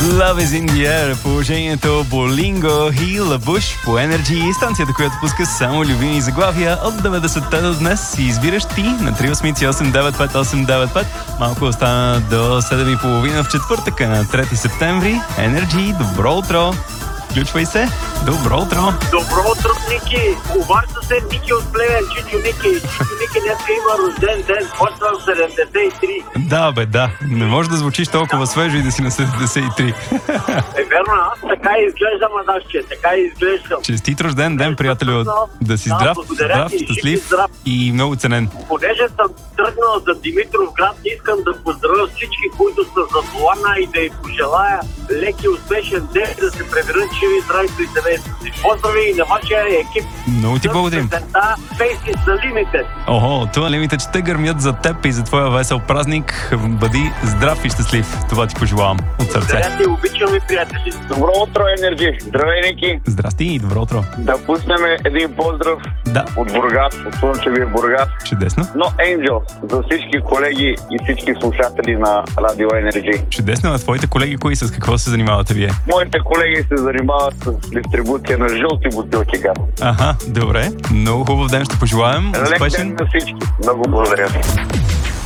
Love is in the air, положението Болинго и Лабуш по Energy, станцията, която пуска само любими заглавия от 90-те до днес. И избираш ти на 388-895-895. Малко остана до 7:30 в четвъртъка на 3 септември. Energy, добро утро! Включвай се. Добро утро. Добро утро, Ники. Обажда се Ники от Плевен, Чичо Ники. Чичо Ники днес има рожден ден, почвам 73. Да, бе, да. Не може да звучиш толкова свежо и да си на 73. Верно, аз така изглеждам, Адашче, така изглеждам. Честит рожден ден, приятелю. Да си здрав, щастлив и много ценен. Понеже съм тръгнал за Димитровград, искам да поздравя всички, които са за Плана и да й пожелая леки успешен ден, да се преберат живи, здрави при семейството си. Поздрави и на вашия екип. Много ти благодарим. Faces the Limited. Охо, това Limited ще гърмят за теб и за твоя весел празник. Бъди здрав и щастлив. Това ти пожелавам от сърце. Здравейте, обичам ви, приятели. Добро утро, Енерджи. Здравей, Ники. Здрасти и добро утро. Да пуснем един поздрав от Бургас, от слънчевия Бургас. Чудесно. Но Angel за всички колеги и всички слушатели на Радио Енерджи. Чудесно, а твоите колеги кои с какво се занимавате вие? Моите колеги се занимават с дистрибуция на жълти бутилки газ. Аха, добре. Много хубав ден ще пожелаем. Лек ден на всички. Много благодаря.